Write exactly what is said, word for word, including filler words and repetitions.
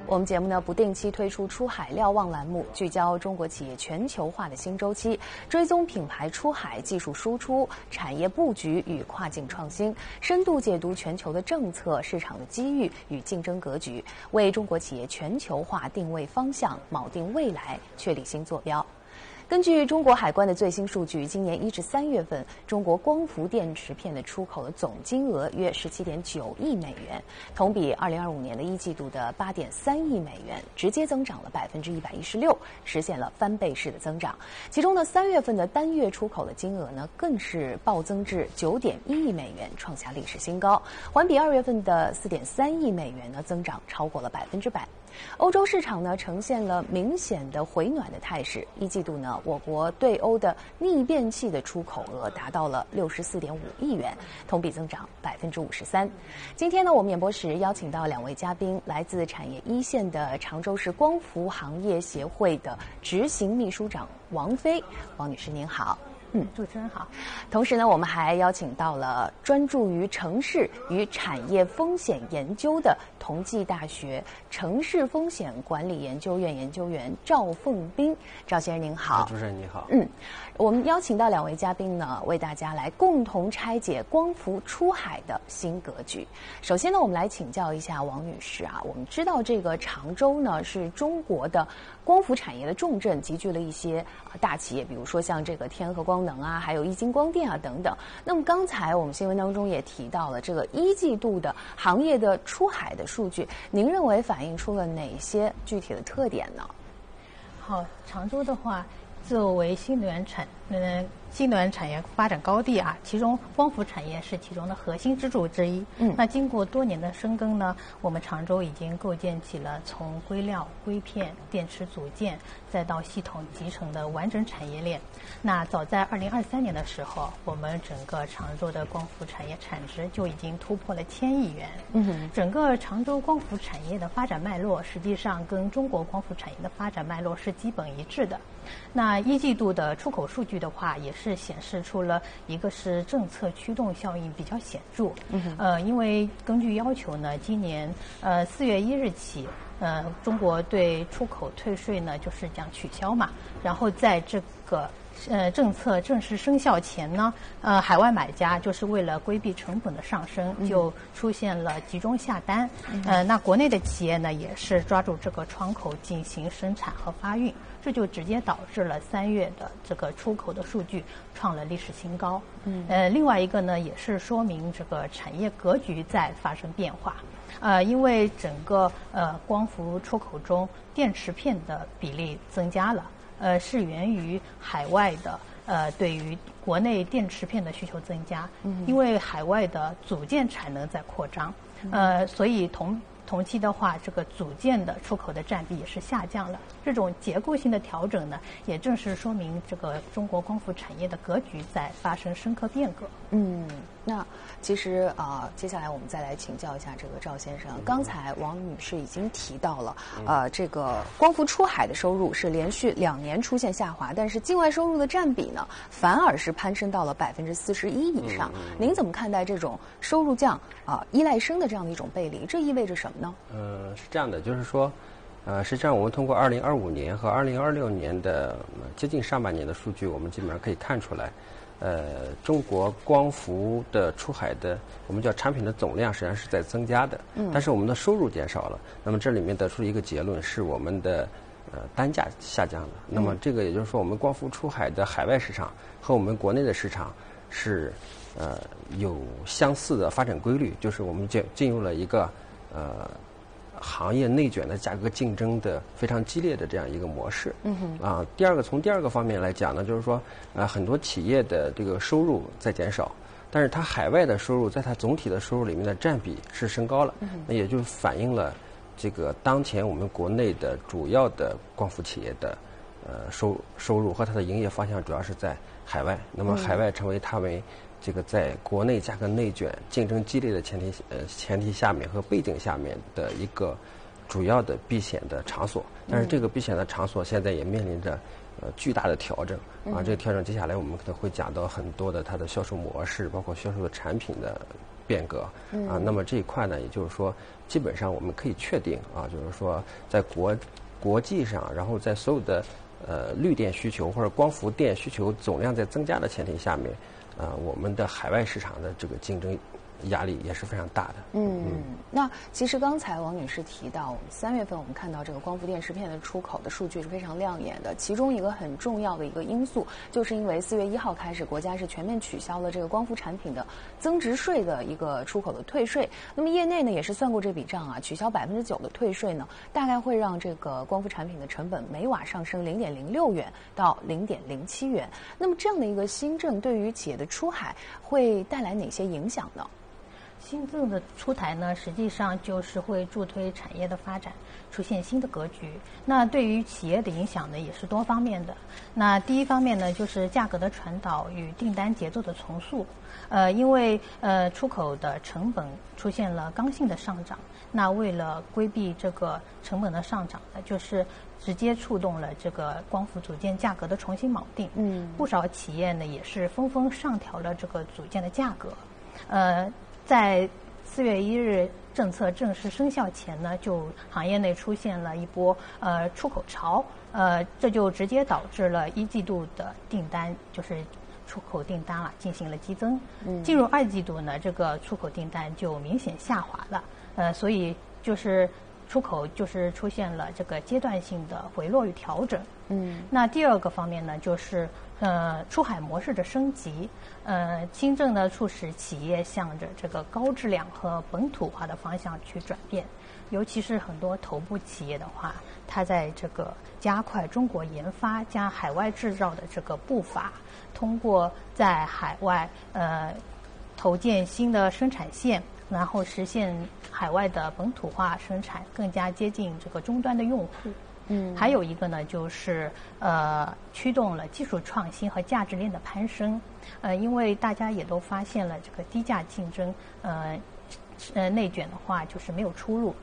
我们节目呢不定期推出出海瞭望栏目，聚焦中国企业全球化的新周期，追踪品牌出海、技术输出、产业布局与跨境创新，深度解读全球的政策、市场的机遇与竞争格局，为中国企业全球化定位方向、锚定未来、确立新坐标。根据中国海关的最新数据，今年一至三月份，中国光伏电池片的出口的总金额约十七点九亿美元，同比二零二五年的一季度的八点三亿美元，直接增长了百分之一百一十六，实现了翻倍式的增长。其中呢，三月份的单月出口的金额呢，更是暴增至九点一亿美元，创下历史新高，环比二月份的四点三亿美元呢，增长超过了百分之百。欧洲市场呢呈现了明显的回暖的态势，一季度呢，我国对欧的逆变器的出口额达到了六十四点五亿元，同比增长百分之五十三。今天呢，我们演播室邀请到两位嘉宾，来自产业一线的常州市光伏行业协会的执行秘书长王飞，王女士您好。 嗯，主持人好。 同时呢，我们还邀请到了专注于城市与产业风险研究的同济大学城市风险管理研究院研究员赵凤斌。赵先生您好。 主持人你好。 嗯，我们邀请到两位嘉宾呢，为大家来共同拆解光伏出海的新格局。首先呢，我们来请教一下王女士啊，我们知道这个常州呢是中国的光伏产业的重镇，集聚了一些大企业，比如说像这个天合光能啊，还有易晶光电啊等等。那么刚才我们新闻当中也提到了这个一季度的行业的出海的数据，您认为反映出了哪些具体的特点呢？ 好，常州的话，作为新能源产呃新能源产业发展高地啊，其中光伏产业是其中的核心支柱之一。嗯，那经过多年的深耕呢，我们常州已经构建起了从硅料、硅片、电池组件，再到系统集成的完整产业链。那早在二零二三年的时候，我们整个常州的光伏产业产值就已经突破了千亿元。嗯，整个常州光伏产业的发展脉络，实际上跟中国光伏产业的发展脉络是基本一致的。那一季度的出口数据的话，也是显示出了一个是政策驱动效应比较显著。嗯，呃，因为根据要求呢，今年呃四月一日起，呃，中国对出口退税呢就是将取消嘛，然后在这个呃政策正式生效前呢，呃，海外买家就是为了规避成本的上升，就出现了集中下单。嗯、呃，那国内的企业呢也是抓住这个窗口进行生产和发运。这就直接导致了三月的这个出口的数据创了历史新高。嗯，呃，另外一个呢，也是说明这个产业格局在发生变化。呃，因为整个呃光伏出口中电池片的比例增加了，呃，是源于海外的呃对于国内电池片的需求增加。嗯，因为海外的组件产能在扩张，呃，所以同。同期的话，这个组件的出口的占比也是下降了。这种结构性的调整呢，也正是说明这个中国光伏产业的格局在发生深刻变革。 嗯，那其实啊、呃，接下来我们再来请教一下这个赵先生。刚才王女士已经提到了，呃，这个光伏出海的收入是连续两年出现下滑，但是境外收入的占比呢，反而是攀升到了百分之四十一以上。您怎么看待这种收入降啊、呃、依赖升的这样的一种背离？这意味着什么？ 呃，是这样的，就是说，呃，实际上我们通过二零二五年和二零二六年的、呃、接近上半年的数据，我们基本上可以看出来，呃，中国光伏的出海的我们叫产品的总量实际上是在增加的，嗯，但是我们的收入减少了。那么这里面得出一个结论是我们的呃单价下降了。那么这个也就是说，我们光伏出海的海外市场和我们国内的市场是呃有相似的发展规律，就是我们进进入了一个呃，行业内卷的价格竞争的非常激烈的这样一个模式。嗯哼。啊，第二个从第二个方面来讲呢，就是说，呃，很多企业的这个收入在减少，但是它海外的收入在它总体的收入里面的占比是升高了。嗯哼。那也就反映了这个当前我们国内的主要的光伏企业的呃收收入和它的营业方向主要是在海外。那么海外成为它为这个在国内价格内卷、竞争激烈的前提呃前提下面和背景下面的一个主要的避险的场所，但是这个避险的场所现在也面临着呃巨大的调整啊。这个调整接下来我们可能会讲到很多的它的销售模式，包括销售的产品的变革啊。那么这一块呢，也就是说，基本上我们可以确定啊，就是说在国国际上，然后在所有的呃绿电需求或者光伏电需求总量在增加的前提下面，呃，我们的海外市场的这个竞争压力也是非常大的。 嗯，嗯那其实刚才王女士提到，我们三月份我们看到这个光伏电池片的出口的数据是非常亮眼的，其中一个很重要的一个因素，就是因为四月一号开始，国家是全面取消了这个光伏产品的增值税的一个出口的退税。那么业内呢也是算过这笔账啊，取消百分之九的退税呢，大概会让这个光伏产品的成本每瓦上升零点零六元到零点零七元。那么这样的一个新政对于企业的出海会带来哪些影响呢？ 新政的出台呢，实际上就是会助推产业的发展，出现新的格局。那对于企业的影响呢，也是多方面的。那第一方面呢，就是价格的传导与订单节奏的重塑。呃，因为呃出口的成本出现了刚性的上涨，那为了规避这个成本的上涨呢，就是直接触动了这个光伏组件价格的重新锚定。嗯，不少企业呢也是纷纷上调了这个组件的价格。呃。在四月一日政策正式生效前呢，就行业内出现了一波呃出口潮，呃，这就直接导致了一季度的订单就是出口订单啊进行了激增。嗯，进入二季度呢，这个出口订单就明显下滑了，呃，所以就是出口就是出现了这个阶段性的回落与调整。嗯，那第二个方面呢，就是呃出海模式的升级。呃，新政呢促使企业向着这个高质量和本土化的方向去转变，尤其是很多头部企业的话，它在这个加快中国研发加海外制造的这个步伐，通过在海外呃投建新的生产线，然后实现海外的本土化生产，更加接近这个终端的用户。嗯，还有一个呢，就是呃，驱动了技术创新和价值链的攀升。呃，因为大家也都发现了这个低价竞争，呃，呃内卷的话就是没有出路。